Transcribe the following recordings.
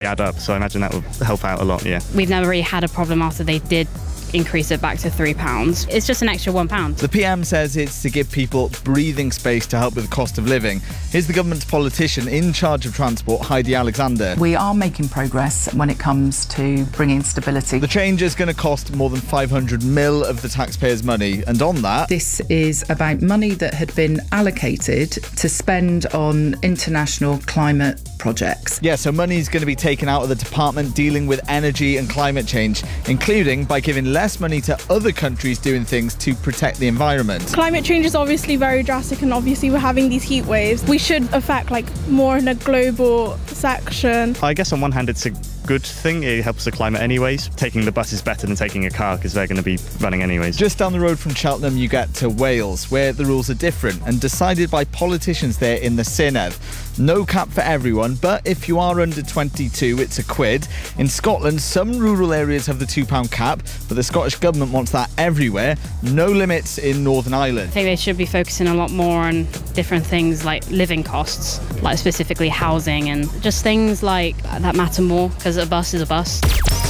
add up, so I imagine that would help out a lot, yeah. We've never really had a problem after they did increase it back to £3. It's just an extra £1. The PM says it's to give people breathing space to help with the cost of living. Here's the government's politician in charge of transport, Heidi Alexander. We are making progress when it comes to bringing stability. The change is going to cost more than 500 mil of the taxpayers' money, and on that... This is about money that had been allocated to spend on international climate projects. Yeah, so money's going to be taken out of the department dealing with energy and climate change, including by giving less money to other countries doing things to protect the environment. Climate change is obviously very drastic, and obviously we're having these heat waves. We should affect more in a global section. I guess on one hand it's a good thing, it helps the climate anyways. Taking the bus is better than taking a car because they're going to be running anyways. Just down the road from Cheltenham you get to Wales, where the rules are different and decided by politicians there in the Senedd. No cap for everyone, but if you are under 22 it's £1. In Scotland some rural areas have the £2 cap, but the Scottish government wants that everywhere. No limits in Northern Ireland. I think they should be focusing a lot more on different things like living costs, like specifically housing, and just things like that matter more, because a bus is a bus.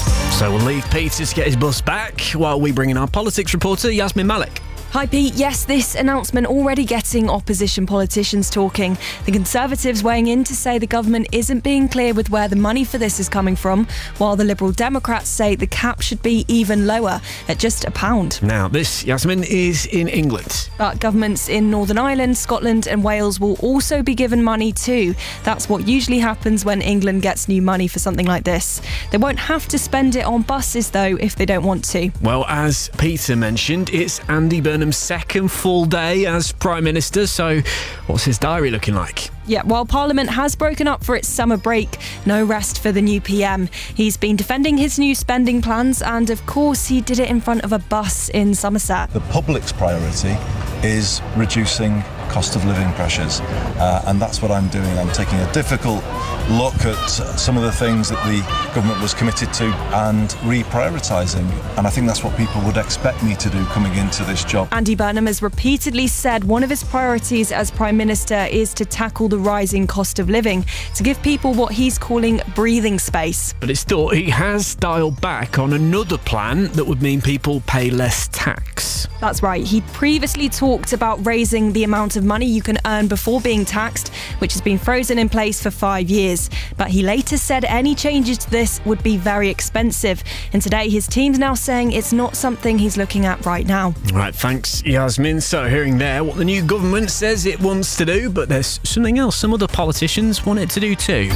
So we'll leave Peter to get his bus back while we bring in our politics reporter, Yasmin Malik. Hi Pete, yes, this announcement already getting opposition politicians talking. The Conservatives weighing in to say the government isn't being clear with where the money for this is coming from, while the Liberal Democrats say the cap should be even lower at just £1. Now, this, Yasmin, is in England. But governments in Northern Ireland, Scotland and Wales will also be given money too. That's what usually happens when England gets new money for something like this. They won't have to spend it on buses though if they don't want to. Well, as Peter mentioned, it's Andy Burnham's second full day as Prime Minister, so what's his diary looking like? Yeah, while Parliament has broken up for its summer break, no rest for the new PM. He's been defending his new spending plans and, of course, he did it in front of a bus in Somerset. The public's priority is reducing cost of living pressures, and that's what I'm doing. I'm taking a difficult look at some of the things that the government was committed to and reprioritising, and I think that's what people would expect me to do coming into this job. Andy Burnham has repeatedly said one of his priorities as Prime Minister is to tackle the rising cost of living, to give people what he's calling breathing space. But it's thought he has dialed back on another plan that would mean people pay less tax. That's right. He previously talked about raising the amount of money you can earn before being taxed, which has been frozen in place for 5 years. But he later said any changes to this would be very expensive. And today his team's now saying it's not something he's looking at right now. Right, thanks, Yasmin. So hearing there what the new government says it wants to do, but there's something else some other politicians want it to do too.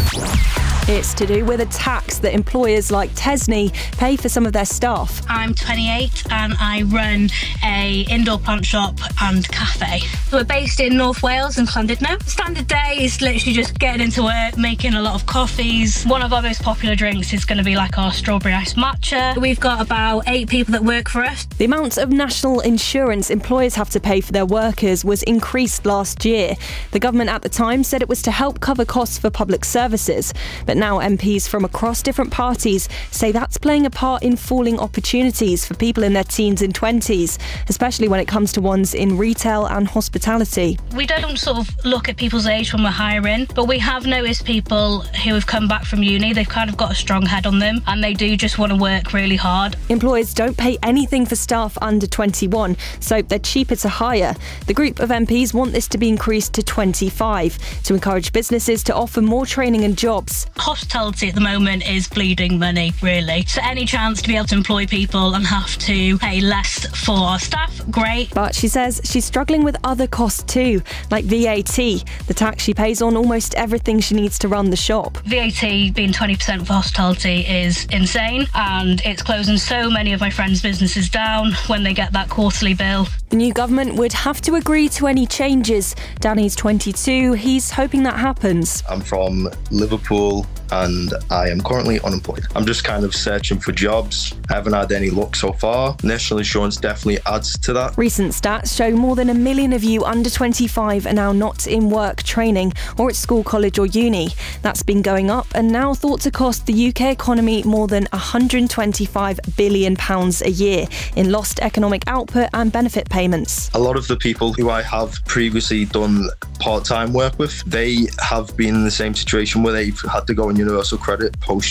It's to do with a tax that employers like Tesney pay for some of their staff. I'm 28 and I run a indoor plant shop and cafe. We're based in North Wales and Llandudno. Standard day is literally just getting into work, making a lot of coffees. One of our most popular drinks is going to be like our strawberry iced matcha. We've got about 8 people that work for us. The amount of national insurance employers have to pay for their workers was increased last year. The government at the time said it was to help cover costs for public services. But now MPs from across different parties say that's playing a part in falling opportunities for people in their teens and 20s, especially when it comes to ones in retail and hospitality. We don't sort of look at people's age when we're hiring, but we have noticed people who have come back from uni, they've kind of got a strong head on them and they do just want to work really hard. Employers don't pay anything for staff under 21, so they're cheaper to hire. The group of MPs want this to be increased to 25 to encourage businesses to offer more training and jobs. Hospitality at the moment is bleeding money, really. So any chance to be able to employ people and have to pay less for our staff, great. But she says she's struggling with other costs too, like VAT, the tax she pays on almost everything she needs to run the shop. VAT being 20% for hospitality is insane, and it's closing so many of my friends' businesses down when they get that quarterly bill. The new government would have to agree to any changes. Danny's 22, he's hoping that happens. I'm from Liverpool and I am currently unemployed. I'm just kind of searching for jobs. I haven't had any luck so far. National insurance definitely adds to that. Recent stats show more than 1 million of you under 25 are now not in work, training or at school, college or uni. That's been going up and now thought to cost the UK economy more than £125 billion a year in lost economic output and benefit payments. A lot of the people who I have previously done part-time work with, they have been in the same situation where they've had to go on universal credit post